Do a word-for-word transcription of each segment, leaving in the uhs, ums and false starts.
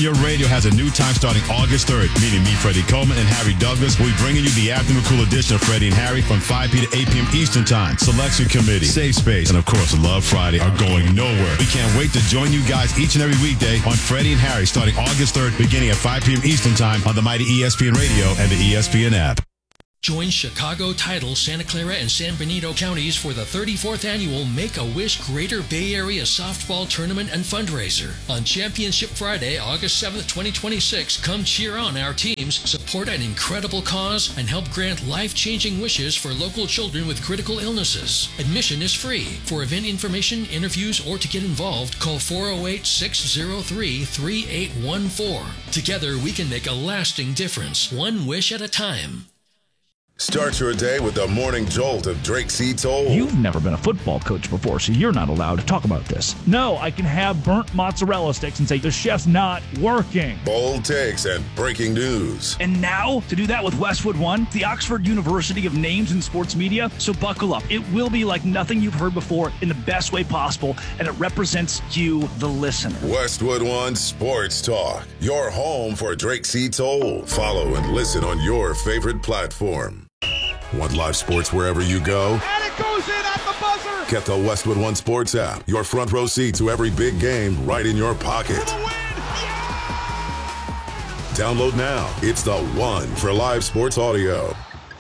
Your Radio has a new time starting August third. Meeting me, Freddie Coleman, and Harry Douglas. We'll be bringing you the afternoon cool edition of Freddie and Harry from five p.m. to eight p.m. Eastern Time. Selection Committee, Safe Space, and of course, Love Friday are going nowhere. We can't wait to join you guys each and every weekday on Freddie and Harry starting August third, beginning at five p.m. Eastern Time on the mighty E S P N Radio and the E S P N app. Join Chicago Title, Santa Clara, and San Benito counties for the thirty-fourth annual Make-A-Wish Greater Bay Area Softball Tournament and Fundraiser. On Championship Friday, August seventh, twenty twenty-six, come cheer on our teams, support an incredible cause, and help grant life-changing wishes for local children with critical illnesses. Admission is free. For event information, interviews, or to get involved, call four oh eight, six oh three, three eight one four. Together, we can make a lasting difference, one wish at a time. Start your day with the morning jolt of Drake C. Toll. You've never been a football coach before, so you're not allowed to talk about this. No, I can have burnt mozzarella sticks and say the chef's not working. Bold takes and breaking news. And now, to do that with Westwood One, the Oxford University of Names in Sports Media. So buckle up. It will be like nothing you've heard before in the best way possible, and it represents you, the listener. Westwood One Sports Talk, your home for Drake C. Toll. Follow and listen on your favorite platform. Want live sports wherever you go? And it goes in at the buzzer! Get the Westwood One Sports app. Your front row seat to every big game right in your pocket. For the win! Yeah! Download now. It's the one for live sports audio.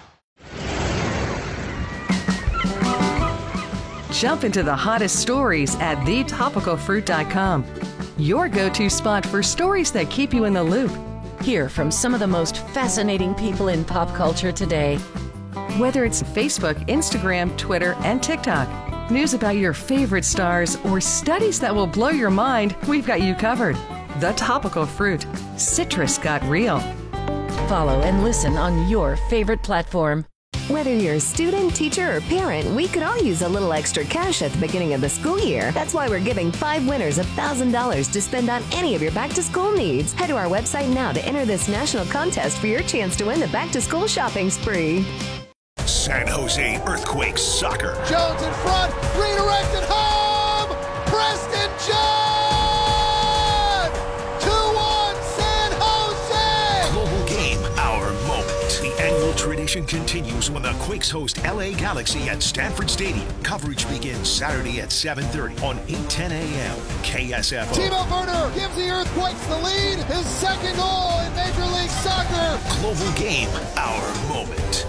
Jump into the hottest stories at the topical fruit dot com. Your go-to spot for stories that keep you in the loop. Hear from some of the most fascinating people in pop culture today. Whether it's Facebook, Instagram, Twitter, and TikTok, news about your favorite stars, or studies that will blow your mind, we've got you covered. The Topical Fruit. Citrus got real. Follow and listen on your favorite platform. Whether you're a student, teacher, or parent, we could all use a little extra cash at the beginning of the school year. That's why we're giving five winners one thousand dollars to spend on any of your back-to-school needs. Head to our website now to enter this national contest for your chance to win the back-to-school shopping spree. San Jose Earthquakes soccer. Jones in front, redirected home! Preston John! two one San Jose! Global game, our moment. The annual tradition continues when the Quakes host L A Galaxy at Stanford Stadium. Coverage begins Saturday at seven thirty on eight ten a.m. K S F O. Timo Werner gives the Earthquakes the lead. His second goal in Major League Soccer. Global game, our moment.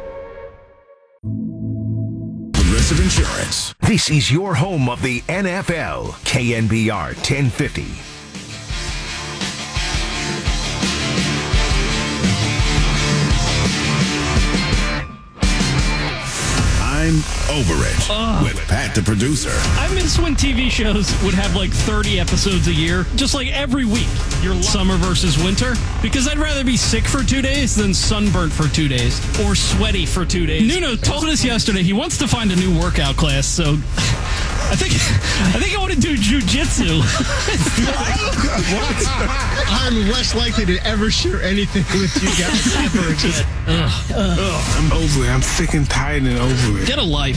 Progressive Insurance. This is your home of the N F L. K N B R ten fifty. I'm over it Ugh. with Pat the producer. I miss when T V shows would have like thirty episodes a year, just like every week. Your summer versus winter, because I'd rather be sick for two days than sunburnt for two days or sweaty for two days. Nuno told us yesterday he wants to find a new workout class, so I think I think I want to do jujitsu. I'm less likely to ever share anything with you guys ever again. Ugh. Ugh. I'm over it. I'm sick and tired and over it. Get a life.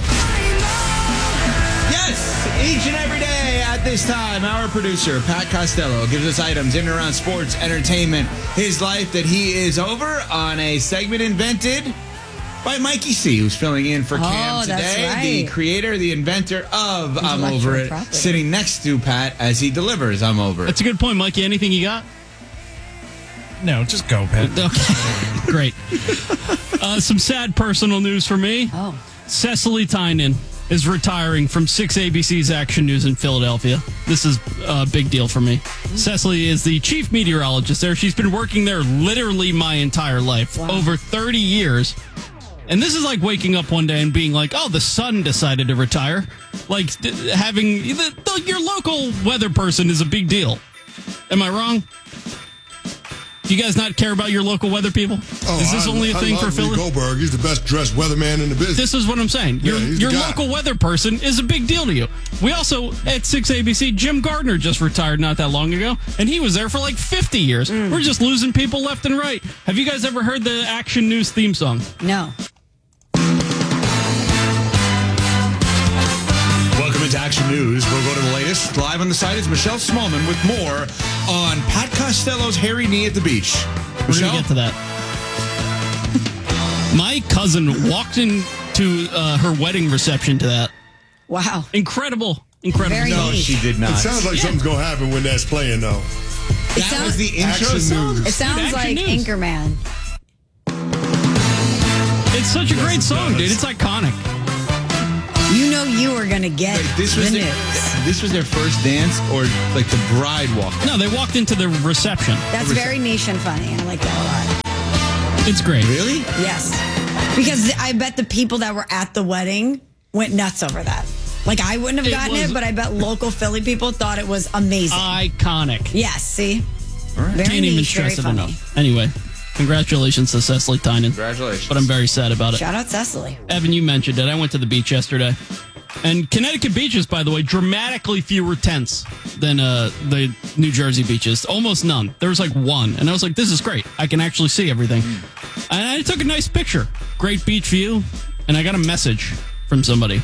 Yes, each and every day at this time, our producer, Pat Costello, gives us items in and around sports, entertainment, his life that he is over on a segment invented by Mikey C, who's filling in for oh, Cam today, right. the creator, the inventor of He's I'm Over It, property. sitting next to Pat as he delivers I'm Over It. That's a good point, Mikey. Anything you got? No, just go, Pat. Okay, great. Uh, some sad personal news for me. Oh. Cecily Tynan is retiring from six A B C's Action News in Philadelphia. This is a big deal for me. Mm-hmm. Cecily is the chief meteorologist there. She's been working there literally my entire life, wow. over thirty years. And this is like waking up one day and being like, oh, the sun decided to retire. Like having the, the, your local weather person is a big deal. Am I wrong? Do you guys not care about your local weather people? Oh, is this I, only a thing I love for Philly? Goldberg. He's the best dressed weatherman in the business. This is what I'm saying. Your, yeah, your local weather person is a big deal to you. We also, at six A B C, Jim Gardner just retired not that long ago, and he was there for like fifty years. Mm. We're just losing people left and right. Have you guys ever heard the Action News theme song? No. Welcome into Action News. We'll go to the latest. Live on the site is Michelle Smallman with more on Pat Costello's hairy knee at the beach? We're going to get to that. My cousin walked into uh, her wedding reception to that. Wow. Incredible. Incredible. Very no, neat. she did not. It sounds like Yeah. something's going to happen when that's playing, though. It That sounds, was the intro Action song? news. it sounds Dude, like Action News. Anchorman. It's such a Yes, great it song, does. dude. It's iconic. You know you were going to get Wait, this was the their, news. this was their first dance, or like the bride walked? No, they walked into the reception. That's very niche and funny. I like that a lot. It's great. Really? Yes. Because I bet the people that were at the wedding went nuts over that. Like, I wouldn't have It gotten was- it, but I bet local Philly people thought it was amazing. Iconic. yes, see? All right. Very Can't even niche, stress very it funny. enough. Anyway, congratulations to Cecily Tynan. Congratulations. But I'm very sad about it. Shout out Cecily. Evan, you mentioned it. I went to the beach yesterday. And Connecticut beaches, by the way, dramatically fewer tents than uh, the New Jersey beaches. Almost none. There was like one. And I was like, this is great. I can actually see everything. And I took a nice picture. Great beach view. And I got a message from somebody.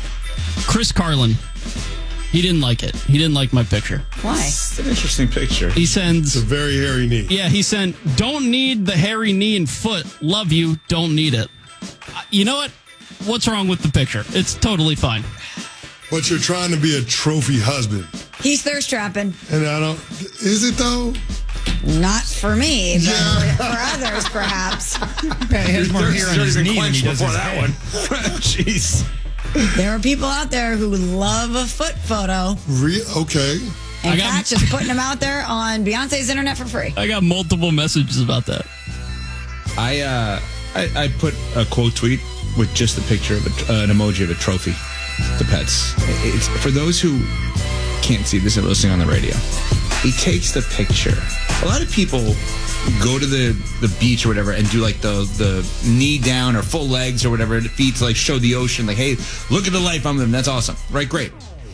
Chris Carlin. He didn't like it. He didn't like my picture. Why? It's an interesting picture. He sends... It's a very hairy knee. Yeah, he sent, don't need the hairy knee and foot. Love you. Don't need it. Uh, You know what? What's wrong with the picture? It's totally fine. But you're trying to be a trophy husband. He's thirst trapping. And I don't... Is it, though? Not for me, but Yeah. for others, perhaps. Yeah, he has more hair on his knee than he does his that head. one. Jeez. There are people out there who love a foot photo, Re- okay. and I got- Pat's just putting them out there on Beyonce's internet for free. I got multiple messages about that. I, uh, I I put a quote tweet with just a picture of a, uh, an emoji of a trophy to pets. It's for those who can't see this and listening on the radio. He takes the picture. A lot of people go to the, the beach or whatever and do like the the knee down or full legs or whatever feet to like show the ocean. Like, hey, look at the life I'm living. That's awesome. Right, great.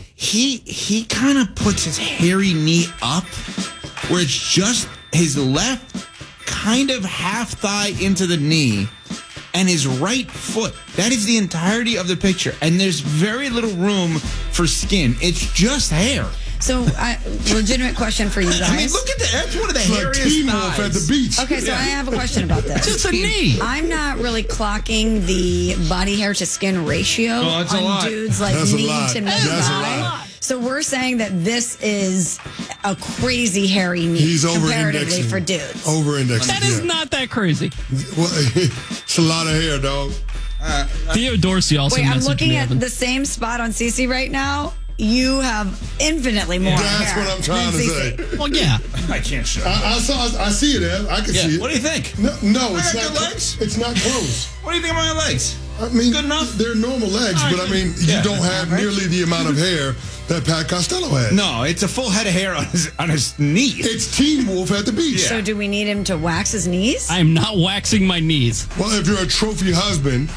He he kind of puts his hairy knee up where it's just his left kind of half thigh into the knee and his right foot. That is the entirety of the picture. And there's very little room for skin. It's just hair. So, uh, legitimate question for you guys. I mean, look at that. That's one of the It's like hairiest Teen Wolf thighs. at the beach. Okay, so I have a question about this. It's a knee. I'm not really clocking the body hair to skin ratio Oh, that's a on lot. dudes like That's a knee lot. to mid That's a thigh. lot. So we're saying that this is a crazy hairy knee He's comparatively over-indexing. for dudes. Over-indexing. That is yeah. not that crazy. Well, it's a lot of hair, dog. Theo Dorsey also Wait, I'm messaged looking me, at Evan. the same spot on Cece right now. You have infinitely more That's hair what I'm trying than to Cece. say. Well, yeah. I can't show. I, I saw. I see it, Ev. I can Yeah. see it. What do you think? No, no, it's I got not. good legs. It's not close. What do you think of my legs? I mean, Good enough? they're normal legs, All right, but I mean, yeah. you don't have nearly the amount of hair that Pat Costello has. No, it's a full head of hair on his on his knees. It's Teen Wolf at the beach. So do we need him to wax his knees? I am not waxing my knees. Well, if you're a trophy husband,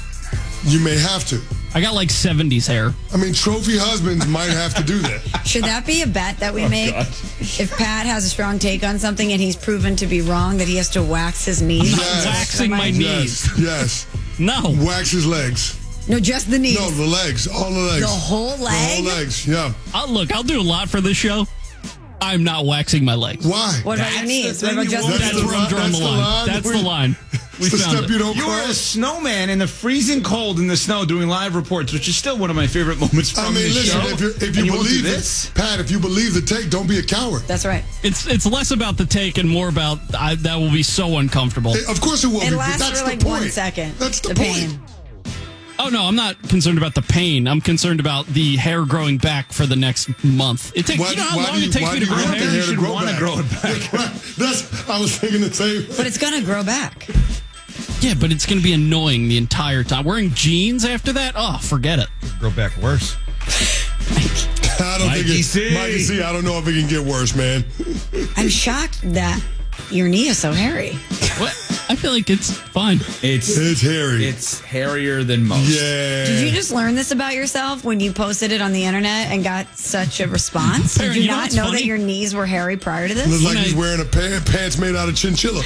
you may have to. I got like seventies hair. I mean, trophy husbands might have to do that. Should that be a bet that Oh, we make? God. If Pat has a strong take on something and he's proven to be wrong, that he has to wax his knees? Yes. Waxing my knees. Yes, yes. No. Wax his legs. No, just the knees. No, the legs. All the legs. The whole The leg? whole legs, yeah. I'll, look, I'll do a lot for this show. I'm not waxing my legs. Why? What about your That's knees? the What about thing just you the want. That's knees? where I'm drawing That's the the line. line. That's the We- line. We It's the found step it. you don't You were a cross. snowman in the freezing cold in the snow doing live reports, which is still one of my favorite moments from I mean, the listen, show. if, you're, if And you won't do believe this, it, Pat, if you believe the take, don't be a coward. That's right. It's it's less about the take and more about I, that will be so uncomfortable. Of course it will It be, but lasts that's for the like point. one second. That's the, the point. pain. Oh no, I'm not concerned about the pain. I'm concerned about the hair growing back for the next month. It takes Why you do- know how why long do you- it takes why me do to you grow want the hair. hair you to should grow want to back? grow it back. Right. That's, I was thinking the same. But it's going to grow back. Yeah, but it's going to be annoying the entire time. Wearing jeans after that? Oh, forget it. Grow back worse. I don't Mikey think it, C. Mikey C, I don't know if it can get worse, man. I'm shocked that your knee is so hairy. What? I feel like it's fine. It's It's hairy. it's hairier than most. yeah. Did you just learn this about yourself when you posted it on the internet and got such a response? Did Perry, you you know not what's know funny? that your knees were hairy prior to Looks this? like When he's I- wearing a pa- pants made out of chinchilla.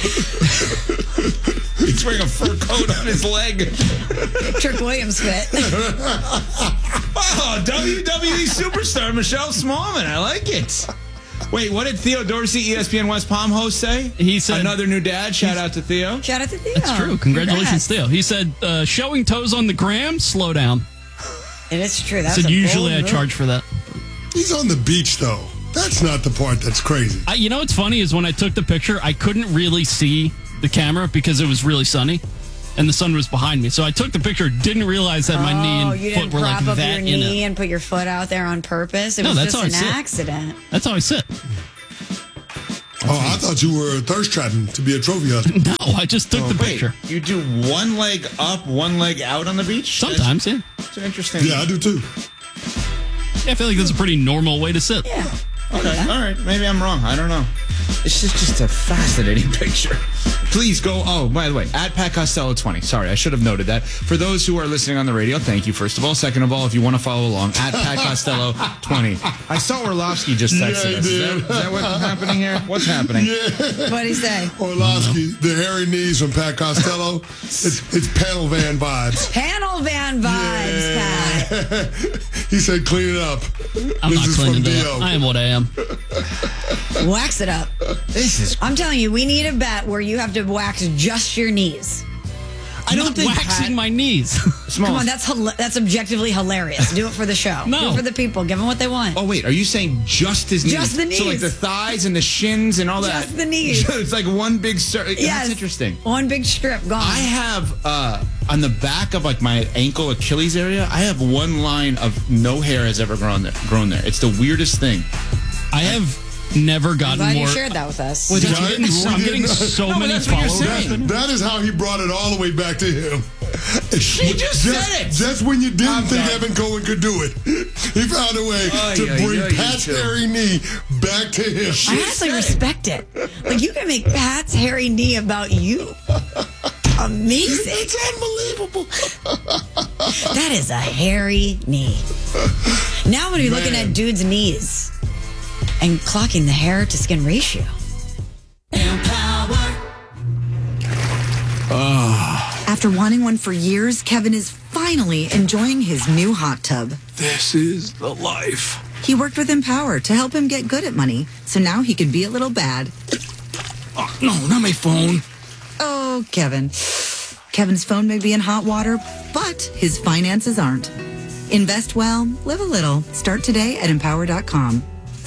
He's wearing a fur coat on his leg. Trick Williams fit. Oh, W W E superstar Michelle Smallman. I like it. Wait, what did Theo Dorsey, E S P N West Palm host, say? He said another new dad. Shout out to Theo. Shout out to Theo. That's true. Congratulations, Congrats. Theo. He said, uh, showing toes on the gram, slow down. It is true. That's He said, a usually I bold charge move. for that. He's on the beach, though. That's not the part that's crazy. I, you know what's funny is when I took the picture, I couldn't really see the camera because it was really sunny. And the sun was behind me. So I took the picture, didn't realize that my oh, knee and you foot didn't were prop like up that your in knee it. and put your foot out there on purpose. It No, was that's just how I an sit. accident. That's how I sit. Oh, I thought you were thirst trapping to be a trophy husband. No, I just took Oh, the wait, picture. You do one leg up, one leg out on the beach? Sometimes, that's, yeah. That's an interesting. Yeah, I do too. Yeah, I feel like that's a pretty normal way to sit. Yeah. Okay, all right. Maybe I'm wrong. I don't know. It's just, just a fascinating picture. Please go. Oh, by the way, at Pat Costello twenty. Sorry, I should have noted that. For those who are listening on the radio, thank you, first of all. Second of all, if you want to follow along, at Pat Costello twenty. I saw Orlovsky just texting Yeah, he us. Is did. that, is that what's happening here? What's happening? Yeah. What'd he say? Orlovsky, the hairy knees from Pat Costello. It's, it's panel van vibes. Panel van vibes, Pat. Yeah. He said, clean it up. I'm this not is cleaning from it Dio. up. I am what I am. Wax it up. This is. I'm telling you, we need a bet where you have to wax just your knees. I don't don't think waxing Pat- my knees. Small. Come on, that's hila- that's objectively hilarious. Do it for the show. No. Do it for the people. Give them what they want. Oh, wait. Are you saying just his knees? Just the So, like knees. the thighs and the shins and all that? Just the knees. It's like one big circle. Yes. That's interesting. One big strip gone. I have uh, on the back of like my ankle Achilles area, I have one line of no hair has ever grown there. Grown there. It's the weirdest thing. I have never I'm gotten glad more. you shared that with us. Well, Yeah, I'm getting, so, I'm we getting didn't- so No, but many that's what you're followers. saying. That is how he brought it all the way back to him. She just said it. Just when you didn't I'm think done. Evan Cohen could do it, he found a way Ay, to ay, bring ay, Pat's you two. hairy knee back to him. I honestly respect it. Like, you can make Pat's hairy knee about you. Amazing. It's unbelievable. That is a hairy knee. Now I'm going to be looking Man. at dudes' knees and clocking the hair to skin ratio. After wanting one for years, Kevin is finally enjoying his new hot tub. This is the life. He worked with Empower to help him get good at money, so now he can be a little bad. Oh, no, not my phone. Oh, Kevin. Kevin's phone may be in hot water, but his finances aren't. Invest well, live a little. Start today at empower dot com.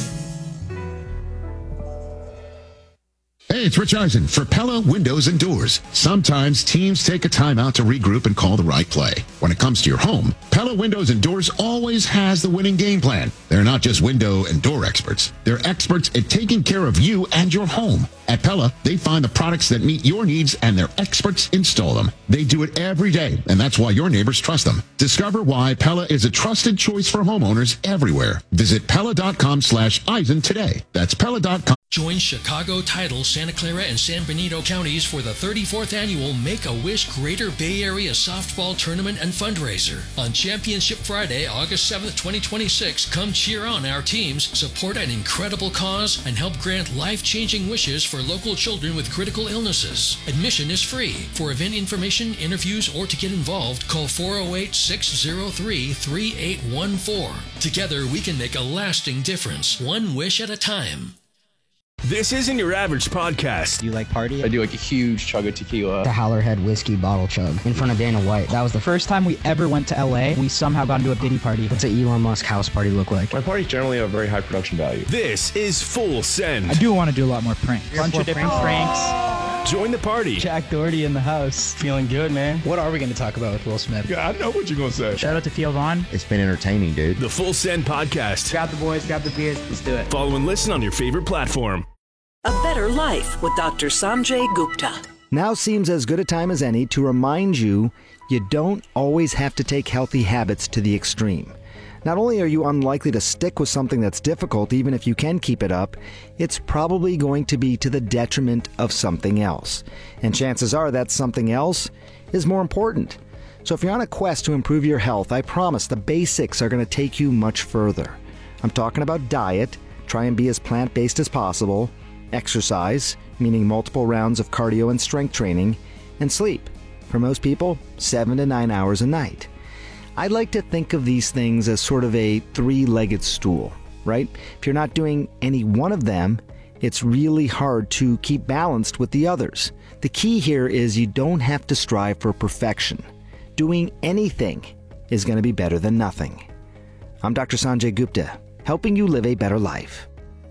Hey, it's Rich Eisen for Pella Windows and Doors. Sometimes teams take a time out to regroup and call the right play. When it comes to your home, Pella Windows and Doors always has the winning game plan. They're not just window and door experts. They're experts at taking care of you and your home. At Pella, they find the products that meet your needs and their experts install them. They do it every day, and that's why your neighbors trust them. Discover why Pella is a trusted choice for homeowners everywhere. Visit Pella.com slash Eisen today. That's Pella dot com. Join Chicago Title, Santa Clara, and San Benito counties for the thirty-fourth annual Make-A-Wish Greater Bay Area Softball Tournament and Fundraiser. On Championship Friday, August seventh, twenty twenty-six, come cheer on our teams, support an incredible cause, and help grant life-changing wishes for local children with critical illnesses. Admission is free. For event information, interviews, or to get involved, call four oh eight, six oh three, three eight one four. Together, we can make a lasting difference, one wish at a time. This isn't your average podcast. Do you like party? I do like a huge chug of tequila. The Howlerhead whiskey bottle chug in front of Dana White. That was the first time we ever went to L A. We somehow got into a Diddy party. What's an Elon Musk house party look like? My parties generally have a very high production value. This is Full Send. I do want to do a lot more pranks. A bunch of different pranks. Join the party. Jack Doherty in the house. Feeling good, man. What are we going to talk about with Will Smith? Yeah, I know what you're going to say. Shout out to Theo Vaughn. It's been entertaining, dude. The Full Send podcast. Grab the boys, grab the beers. Let's do it. Follow and listen on your favorite platform. A Better Life with Doctor Sanjay Gupta. Now seems as good a time as any to remind you you don't always have to take healthy habits to the extreme. Not only are you unlikely to stick with something that's difficult, even if you can keep it up, it's probably going to be to the detriment of something else. And chances are that something else is more important. So if you're on a quest to improve your health, I promise the basics are going to take you much further. I'm talking about diet, try and be as plant-based as possible, exercise, meaning multiple rounds of cardio and strength training, and sleep. For most people, seven to nine hours a night. I like to think of these things as sort of a three-legged stool. right? If you're not doing any one of them, it's really hard to keep balanced with the others. The key here is you don't have to strive for perfection. Doing anything is going to be better than nothing. I'm Doctor Sanjay Gupta, helping you live a better life.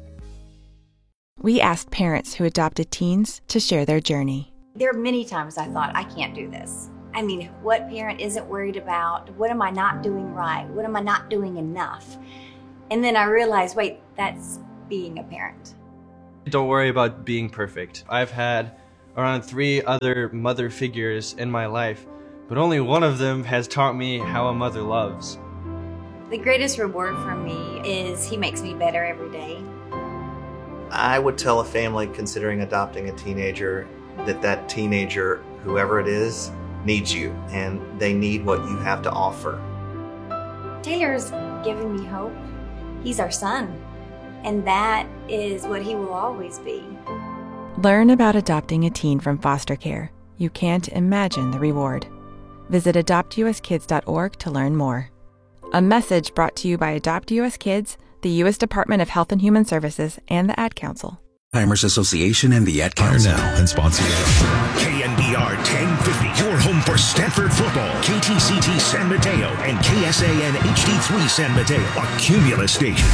We asked parents who adopted teens to share their journey. There are many times I thought, I can't do this. I mean, what parent isn't worried about, what am I not doing right? What am I not doing enough? And then I realized, wait, that's being a parent. Don't worry about being perfect. I've had around three other mother figures in my life, but only one of them has taught me how a mother loves. The greatest reward for me is he makes me better every day. I would tell a family considering adopting a teenager that that teenager, whoever it is, needs you, and they need what you have to offer. Taylor's given me hope. He's our son, and that is what he will always be. Learn about adopting a teen from foster care. You can't imagine the reward. Visit adopt u s kids dot org to learn more. A message brought to you by Adopt U S Kids, the U S Department of Health and Human Services, and the Ad Council. Alzheimer's Association and the Ad Council. Now and sponsor K N B R ten fifty, your home for Stanford football. K T C T San Mateo and K S A N H D three San Mateo, a Cumulus station.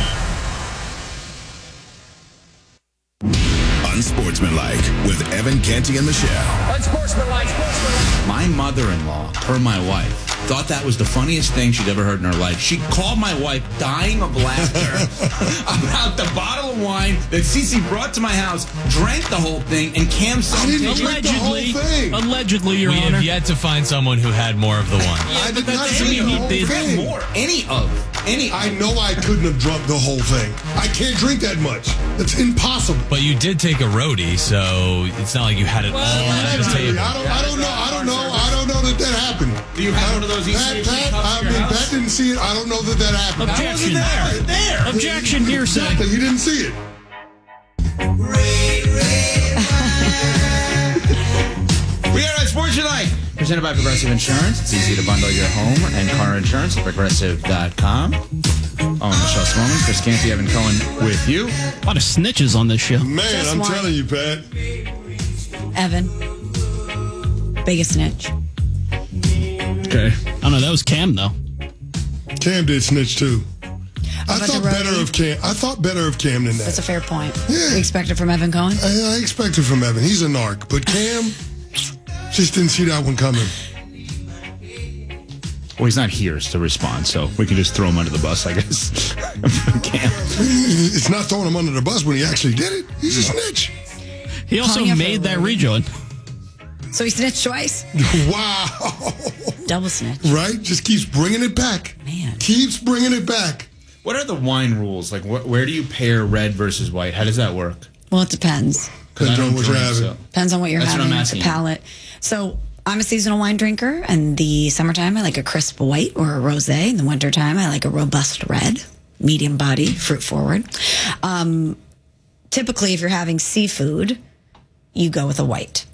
Unsportsmanlike with Evan Canty and Michelle. Unsportsmanlike, sportsmanlike. My mother-in-law, her my wife, thought that was the funniest thing she'd ever heard in her life. She called my wife dying of laughter about the bottle of wine that Cece brought to my house, drank the whole thing, and Cam I didn't drink the whole thing. Allegedly, Your we Honor. have yet to find someone who had more of the wine. I did not Any drink the whole did thing. more. Any of. Any I know I couldn't have drunk the whole thing. I can't drink that much. It's impossible. But you did take a roadie, so it's not like you had it all at the Allegedly. table. I don't, I don't know. I don't know. I don't know that that happened. Do you have one of those Pat, E C H Pat, cups I in your mean, house? Pat didn't see it. I don't know that that happened. Objection. I wasn't there. There. Objection, hearsay. Exactly. He didn't see it. We are at Sports You Like, presented by Progressive Insurance. It's easy to bundle your home and car insurance at progressive dot com. Oh, Michelle Smallman, Chris Canty, Evan Cohen with you. A lot of snitches on this show. Man, Just I'm one. telling you, Pat. Evan. Biggest snitch. Okay. I don't know. That was Cam, though. Cam did snitch too. I about thought the better roadie? of Cam. I thought better of Cam than that. That's a fair point. Yeah. We expect it from Evan Cohen. I, I expected from Evan. He's a narc, but Cam just didn't see that one coming. Well, he's not here to respond, so we can just throw him under the bus, I guess. Cam. It's not throwing him under the bus when he actually did it. He's a snitch. He also Calling out for made the that roadie. rejoin. So he snitched twice. Wow. Double snitch. Right? Just keeps bringing it back. Man. Keeps bringing it back. What are the wine rules? Like, wh- where do you pair red versus white? How does that work? Well, it depends. Because I Depends on don't what you're drink, having. so. Depends on what you're That's what having, I'm the asking you. palate. So I'm a seasonal wine drinker. In the summertime, I like a crisp white or a rosé. In the wintertime, I like a robust red, medium body, fruit forward. Um, typically, if you're having seafood, you go with a white.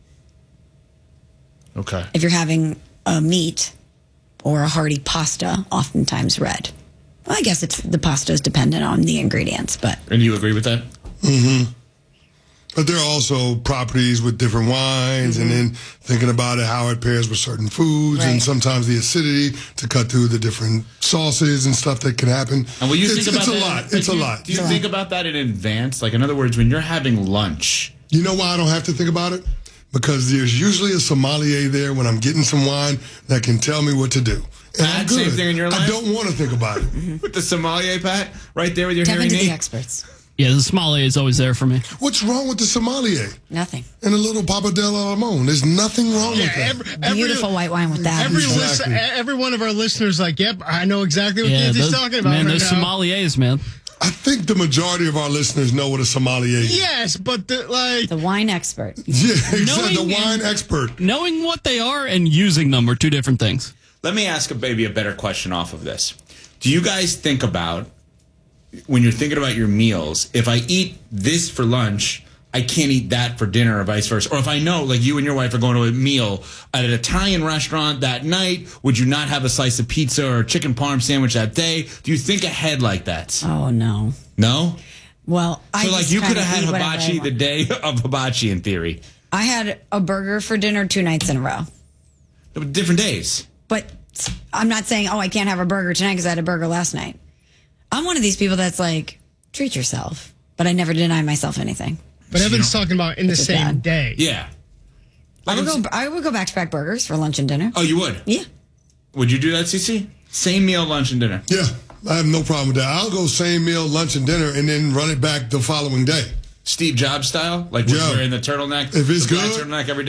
Okay. If you're having a meat or a hearty pasta, oftentimes red. Well, I guess it's the pasta is dependent on the ingredients, but And you agree with that? Mm-hmm. But there are also properties with different wines, Mm-hmm. and then thinking about it, how it pairs with certain foods, Right. and sometimes the acidity to cut through the different sauces and stuff that can happen. And will you it's, think about it's a that? lot. Like, It's a do you- lot. Do you think about that in advance? Like, in other words, when you're having lunch. You know why I don't have to think about it? Because there's usually a sommelier there when I'm getting some wine that can tell me what to do. And I'm Pat, good. same thing in your life? I don't want to think about it. With the sommelier, Pat, right there with your Kevin hearing to the aid. experts. Yeah, the sommelier is always there for me. What's wrong with the sommelier? Nothing. And a little Papa Del Limon. There's nothing wrong with that. every, every, Beautiful white wine with that. every, Exactly. listen, every one of our listeners like, yep, I know exactly what Yeah, he's those, talking about man, right those now. sommeliers, man. I think the majority of our listeners know what a sommelier is. Yes, but the, like The wine expert. Yeah, exactly. The Knowing- wine expert. Knowing what they are and using them are two different things. Let me ask a maybe a better question off of this. Do you guys think about, when you're thinking about your meals, if I eat this for lunch, I can't eat that for dinner or vice versa. Or if I know, like you and your wife are going to a meal at an Italian restaurant that night, would you not have a slice of pizza or a chicken parm sandwich that day? Do you think ahead like that? Oh, no. No? Well, I So, like, just you could kinda have had eat whatever I hibachi want. the day of hibachi, in theory. I had a burger for dinner two nights in a row. Different days. But I'm not saying, oh, I can't have a burger tonight because I had a burger last night. I'm one of these people that's like, treat yourself. But I never deny myself anything. But Evan's talking about in the Which is same bad. day. Yeah. I would go. I would go back to back burgers for lunch and dinner. Oh, you would? Yeah. Would you do that, Cece? Same meal, lunch, and dinner? Yeah, I have no problem with that. I'll go same meal, lunch, and dinner, and then run it back the following day. Steve Jobs style? Like, Yeah. wearing the turtleneck? If it's the black good. turtleneck every day?